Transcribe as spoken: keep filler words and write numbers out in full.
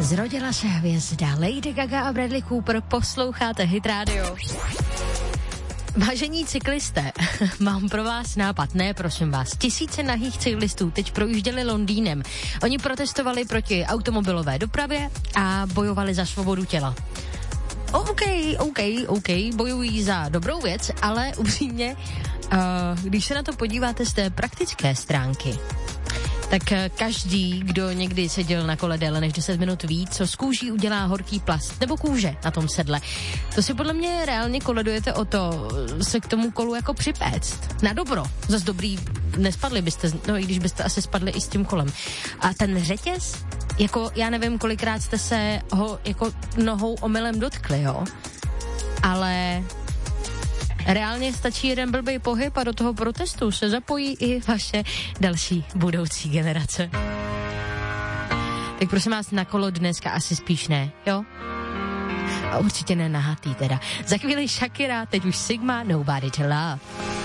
Zrodila se hvězda. Lady Gaga a Bradley Cooper, posloucháte Hit Radio. Vážení cyklisté, mám pro vás nápad, ne prosím vás. Tisíce nahých cyklistů teď projížděli Londýnem. Oni protestovali proti automobilové dopravě a bojovali za svobodu těla. OK, OK, OK, bojují za dobrou věc, ale upřímně, uh, když se na to podíváte z té praktické stránky, tak každý, kdo někdy seděl na kole déle než deset minut ví, co z kůží udělá horký plast nebo kůže na tom sedle. To si podle mě reálně koledujete o to se k tomu kolu jako připéct. Na dobro. Zas dobrý, nespadli byste, no i když byste asi spadli i s tím kolem. A ten řetěz, jako já nevím, kolikrát jste se ho jako nohou omylem dotkli, jo? Ale reálně stačí jeden blbý pohyb a do toho protestu se zapojí i vaše další budoucí generace. Tak prosím vás, na kolo dneska asi spíš ne, jo? A určitě ne nahatý teda. Za chvíli Shakira, teď už Sigma, Nobody to Love.